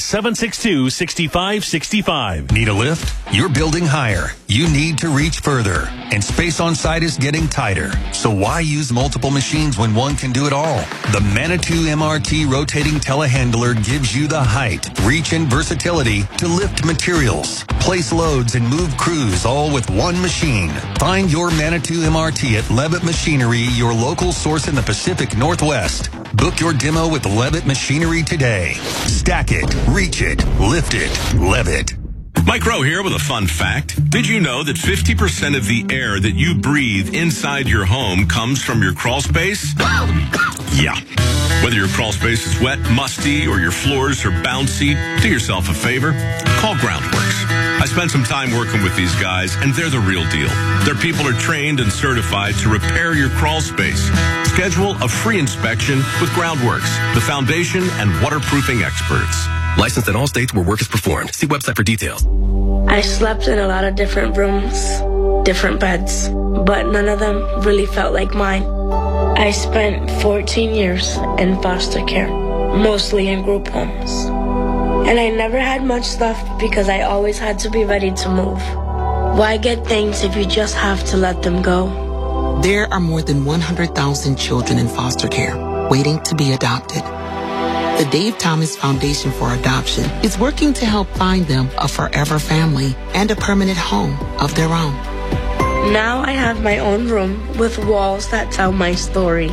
800-762-6565. Need a lift? You're building higher. You need to reach further. And space on site is getting tighter. So why use multiple machines when one can do it all? The Manitou MRT rotating telehandler gives you the height, reach, and versatility to lift materials, place loads, and move crews all with one machine. Find your Manitou MRT at Levitt Machinery, your local source in the Pacific Northwest. Book your demo with Levitt Machinery today. Stack it, reach it, lift it, Levitt. Mike Rowe here with a fun fact. Did you know that 50% of the air that you breathe inside your home comes from your crawl space? Yeah. Whether your crawl space is wet, musty, or your floors are bouncy, do yourself a favor. Call Groundworks. I spent some time working with these guys, and they're the real deal. Their people are trained and certified to repair your crawl space. Schedule a free inspection with Groundworks, the foundation and waterproofing experts. Licensed in all states where work is performed. See website for details. I slept in a lot of different rooms. different beds, but none of them really felt like mine. I spent 14 years in foster care, mostly in group homes. And I never had much stuff because I always had to be ready to move. Why get things if you just have to let them go? There are more than 100,000 children in foster care waiting to be adopted. The Dave Thomas Foundation for Adoption is working to help find them a forever family and a permanent home of their own. Now I have my own room with walls that tell my story.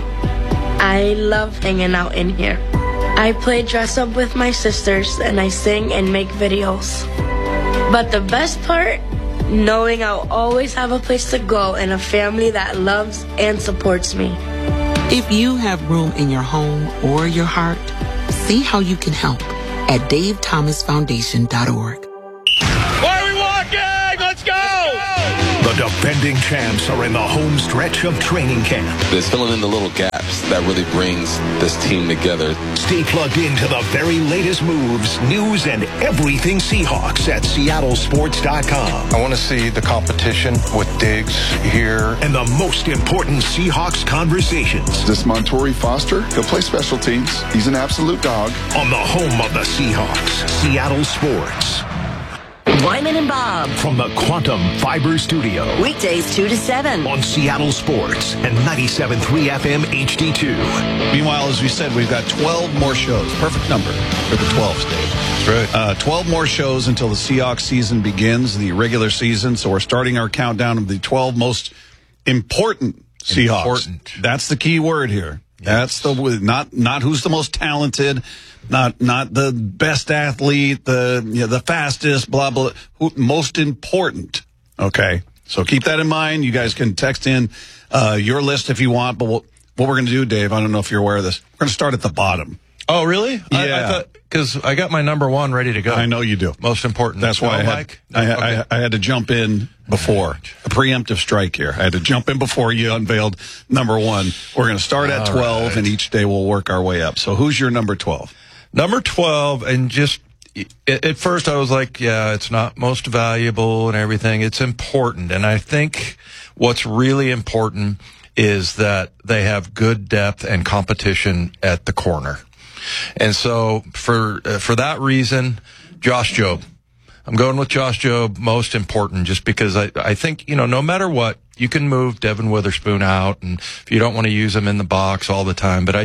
I love hanging out in here. I play dress up with my sisters and I sing and make videos. But the best part, knowing I'll always have a place to go and a family that loves and supports me. If you have room in your home or your heart, see how you can help at davethomasfoundation.org. Why are we walking? Let's go! The defending champs are in the home stretch of training camp. There's filling in the little gaps that really brings this team together. Stay plugged into the very latest moves, news, and everything Seahawks at seattlesports.com. I want to see the competition with Diggs here. And the most important Seahawks conversations. This Montori Foster, he'll play special teams. He's an absolute dog. On the home of the Seahawks, Seattle Sports. Wyman and Bob. From the Quantum Fiber Studio. Weekdays 2 to 7. On Seattle Sports and 97.3 FM HD2. Meanwhile, as we said, we've got 12 more shows. Perfect number for the 12th, Dave. That's right. 12 more shows until the Seahawks season begins, the regular season. So we're starting our countdown of the 12 most important Seahawks. That's the key word here. Yes. That's the not who's the most talented, not the best athlete, the fastest, blah blah. Most important. Okay, so keep that in mind. You guys can text in your list if you want. But what we're going to do, Dave, I don't know if you're aware of this. We're going to start at the bottom. Oh, really? Yeah. I thought, because I got my number one ready to go. I know you do. Most important. That's why I had to jump in before. A preemptive strike here. I had to jump in before you unveiled number one. We're going to start at 12, and each day we'll work our way up. So who's your number 12? Number 12, and just at first I was like, yeah, it's not most valuable and everything. It's important. And I think what's really important is that they have good depth and competition at the corner. And so for that reason, Josh Jobe. I'm going with Josh Jobe, most important, just because I think, no matter what, you can move Devin Witherspoon out, and if you don't want to use him in the box all the time, but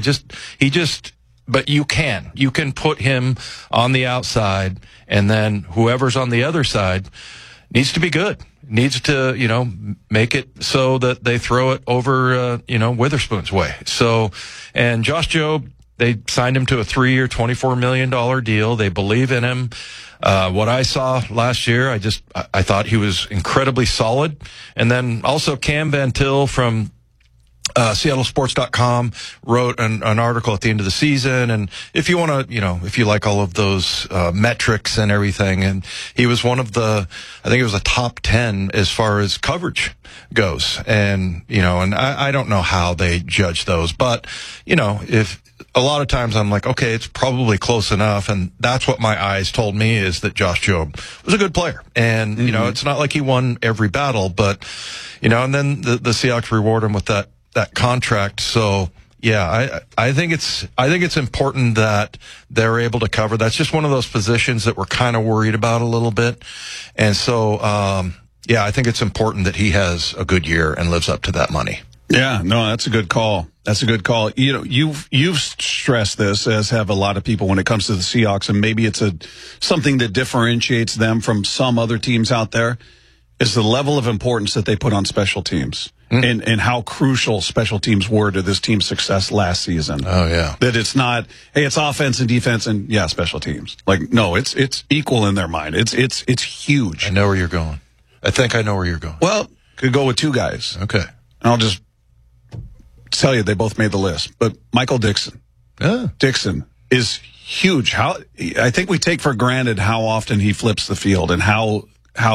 but you can put him on the outside, and then whoever's on the other side needs to be good. Needs to, make it so that they throw it over, Witherspoon's way. So, and Josh Jobe, they signed him to a 3-year, $24 million deal. They believe in him. What I saw last year, I thought he was incredibly solid. And then also Cam Van Til from SeattleSports.com wrote an article at the end of the season. And if you want to, if you like all of those metrics and everything, and he was one of I think it was a top 10 as far as coverage goes. And, and I don't know how they judge those, but, if a lot of times I'm like, okay, it's probably close enough. And that's what my eyes told me, is that Josh Jobe was a good player. And, it's not like he won every battle, but, and then the Seahawks reward him with that contract. So yeah, I think it's important that they're able to cover. That's just one of those positions that we're kind of worried about a little bit. And so, I think it's important that he has a good year and lives up to that money. Yeah, no, that's a good call. That's a good call. You've stressed this, as have a lot of people, when it comes to the Seahawks, and maybe it's something that differentiates them from some other teams out there, is the level of importance that they put on special teams. And how crucial special teams were to this team's success last season. Oh, yeah. That it's not, hey, it's offense and defense and, special teams. Like, no, it's equal in their mind. It's huge. I know where you're going. I think I know where you're going. Well, could go with two guys. Okay. And I'll just tell you, they both made the list. But Michael Dixon. Yeah. Dixon is huge. I think we take for granted how often he flips the field and how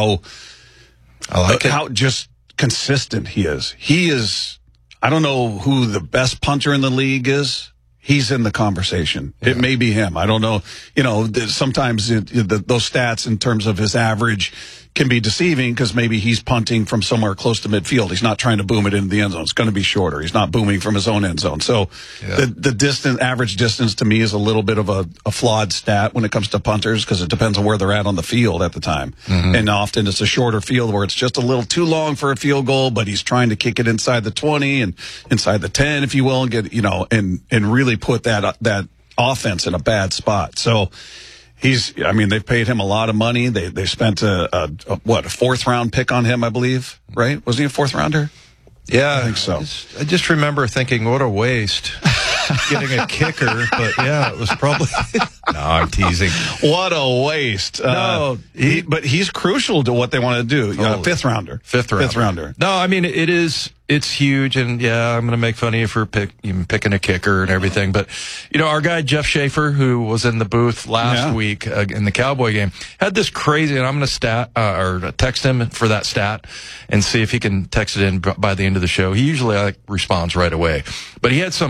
just consistent he is. He is, I don't know who the best punter in the league is. He's in the conversation. Yeah. It may be him. I don't know. Sometimes those stats in terms of his average, can be deceiving because maybe he's punting from somewhere close to midfield. He's not trying to boom it into the end zone. It's going to be shorter. He's not booming from his own end zone. So the average distance to me is a little bit of a flawed stat when it comes to punters because it depends on where they're at on the field at the time. Mm-hmm. And often it's a shorter field where it's just a little too long for a field goal, but he's trying to kick it inside the 20 and inside the 10, if you will, and get, and really put that offense in a bad spot. So they've paid him a lot of money. They spent a fourth round pick on him, I believe, right? Wasn't he a fourth rounder? Yeah, I think so. I just remember thinking, what a waste getting a kicker. But yeah, it was probably. No, I'm teasing. What a waste. But he's crucial to what they want to do. Totally. Fifth rounder. No, I mean, it's huge. And yeah, I'm going to make fun of you for even picking a kicker and everything. But, our guy, Jeff Schaefer, who was in the booth last week in the Cowboy game, had this crazy, and I'm going to text him for that stat and see if he can text it in by the end of the show. He usually responds right away. But he had some